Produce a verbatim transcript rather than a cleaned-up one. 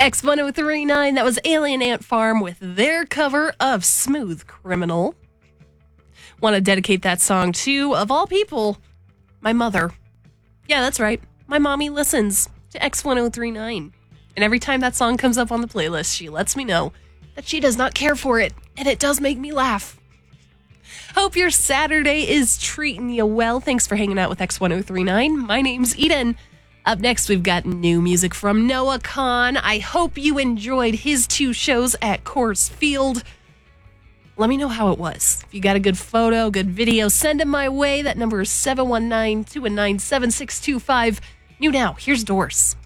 X ten thirty-nine, that was Alien Ant Farm with their cover of Smooth Criminal. Want to dedicate that song to, of all people, my mother. Yeah, that's right. My mommy listens to X ten thirty-nine. And every time that song comes up on the playlist, she lets me know that she does not care for it. And it does make me laugh. Hope your Saturday is treating you well. Thanks for hanging out with X ten thirty-nine. My name's Eden. Up next, we've got new music from Noah Kahan. I hope you enjoyed his two shows at Coors Field. Let me know how it was. If you got a good photo, good video, send them my way. That number is seven one nine, two one nine, seven six two five. New now, here's Doors.